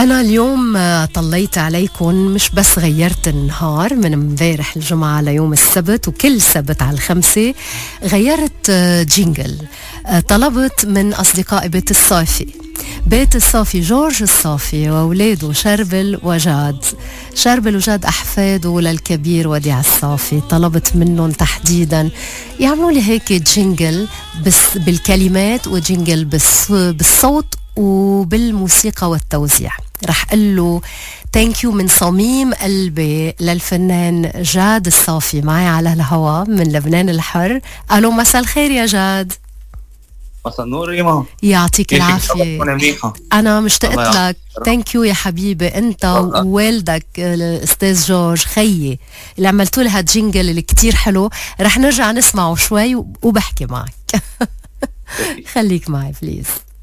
أنا اليوم طليت عليكم، مش بس غيرت النهار من امبارح الجمعة ليوم السبت، وكل سبت على 5 غيرت جينجل. طلبت من أصدقائي بيت الصافي، بيت الصافي جورج الصافي وأولاده شربل وجاد، شربل وجاد أحفاده للكبير وديع الصافي. طلبت منهم تحديدا يعملوا لي هيك جينجل بس بالكلمات، وجينجل بالصوت وبالموسيقى والتوزيع. رح قل له ثانك يو من صميم قلبي للفنان جاد الصافي، معي على الهواء من لبنان الحر. الو، مساء الخير يا جاد. مساء النور ريما، يعطيك العافية. أنا مشتقت لك. ثانك يو يا حبيبي، أنت ووالدك الأستاذ جورج خيي اللي عملتوا لها جينجل اللي كتير حلو. رح نرجع نسمعه شوي وبحكي معك. خليك معي بليز.